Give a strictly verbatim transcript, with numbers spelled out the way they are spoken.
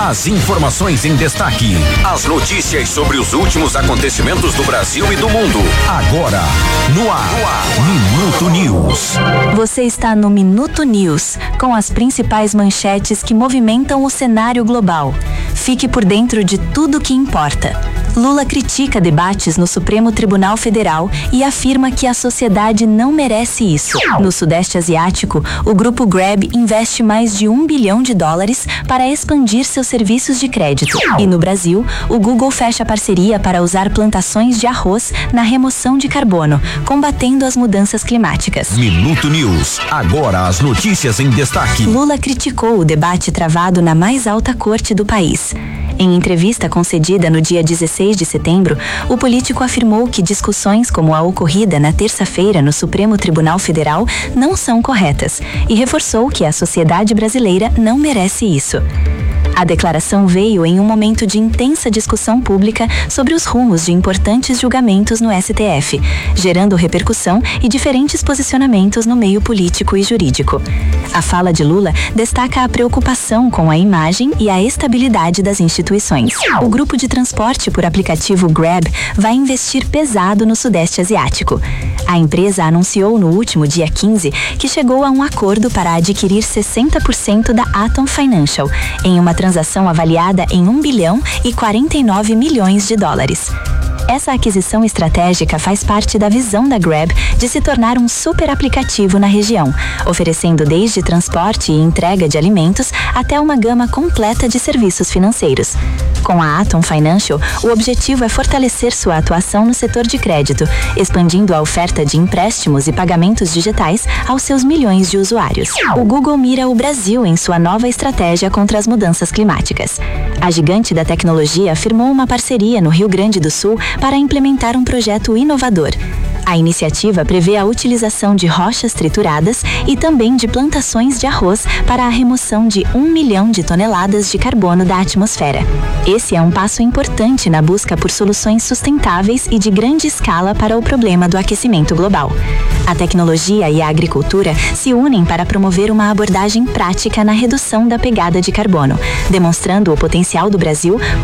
As informações em destaque, as notícias sobre os últimos acontecimentos do Brasil e do mundo. Agora, no ar, no ar. Minuto News. Você está no Minuto News, com as principais manchetes que movimentam o cenário global. Fique por dentro de tudo que importa. Lula critica debates no Supremo Tribunal Federal e afirma que a sociedade não merece isso. No Sudeste Asiático, o grupo Grab investe mais de um bilhão de dólares para expandir seus serviços de crédito. E no Brasil, o Google fecha parceria para usar plantações de arroz na remoção de carbono, combatendo as mudanças climáticas. Minuto News. Agora as notícias em destaque. Lula criticou o debate travado na mais alta corte do país. Em entrevista concedida no dia dezesseis de setembro, o político afirmou que discussões como a ocorrida na terça-feira no Supremo Tribunal Federal não são corretas e reforçou que a sociedade brasileira não merece isso. A declaração veio em um momento de intensa discussão pública sobre os rumos de importantes julgamentos no S T F, gerando repercussão e diferentes posicionamentos no meio político e jurídico. A fala de Lula destaca a preocupação com a imagem e a estabilidade das instituições. O grupo de transporte por aplicativo Grab vai investir pesado no Sudeste Asiático. A empresa anunciou no último dia quinze que chegou a um acordo para adquirir sessenta por cento da Atom Financial, em uma transação avaliada em um bilhão e quarenta e nove milhões de dólares. Essa aquisição estratégica faz parte da visão da Grab de se tornar um super aplicativo na região, oferecendo desde transporte e entrega de alimentos até uma gama completa de serviços financeiros. Com a Atom Financial, o objetivo é fortalecer sua atuação no setor de crédito, expandindo a oferta de empréstimos e pagamentos digitais aos seus milhões de usuários. O Google mira o Brasil em sua nova estratégia contra as mudanças climáticas. A gigante da tecnologia firmou uma parceria no Rio Grande do Sul para implementar um projeto inovador. A iniciativa prevê a utilização de rochas trituradas e também de plantações de arroz para a remoção de um milhão de toneladas de carbono da atmosfera. Esse é um passo importante na busca por soluções sustentáveis e de grande escala para o problema do aquecimento global. A tecnologia e a agricultura se unem para promover uma abordagem prática na redução da pegada de carbono, demonstrando o potencial do Brasil